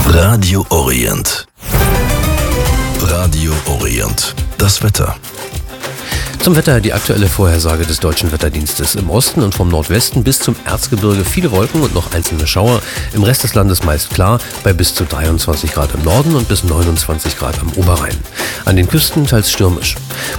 Radio Orient. Radio Orient. Das Wetter. Zum Wetter die aktuelle Vorhersage des Deutschen Wetterdienstes. Im Osten und vom Nordwesten bis zum Erzgebirge viele Wolken und noch einzelne Schauer. Im Rest des Landes meist klar, bei bis zu 23 Grad im Norden und bis 29 Grad am Oberrhein. An den Küsten teils stürmisch.